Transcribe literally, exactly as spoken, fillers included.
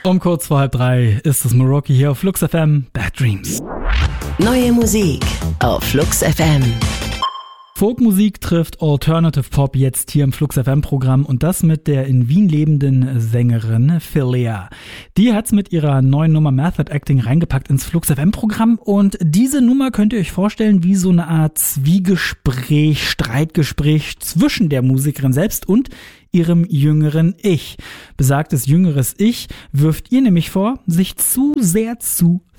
Um kurz vor halb drei ist es Merauke hier auf Flux F M, Bad Dreams. Neue Musik auf Flux F M. Folkmusik trifft Alternative Pop jetzt hier im Flux F M Programm und das mit der in Wien lebenden Sängerin Philia. Die hat's mit ihrer neuen Nummer Method Acting reingepackt ins Flux F M Programm und diese Nummer könnt ihr euch vorstellen wie so eine Art Zwiegespräch, Streitgespräch zwischen der Musikerin selbst und ihrem jüngeren Ich. Besagtes jüngeres Ich wirft ihr nämlich vor, sich zu sehr zu